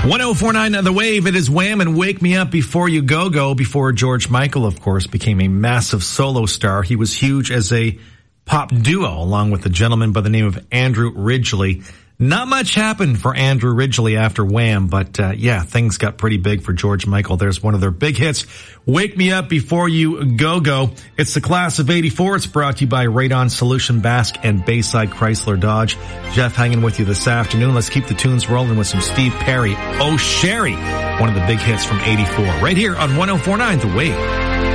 1049 The Wave, it is Wham and Wake Me Up Before You Go. Before George Michael, of course, became a massive solo star, he was huge as a pop duo along with a gentleman by the name of Andrew Ridgeley. Not much happened for Andrew Ridgeley after Wham, but things got pretty big for George Michael. There's one of their big hits, Wake Me Up Before You Go. It's the class of 84. It's brought to you by Radon Solution Basque and Bayside Chrysler Dodge. Jeff hanging with you this afternoon. Let's keep the tunes rolling with some Steve Perry. Oh, Sherry, one of the big hits from 84. Right here on 1049 The Wave.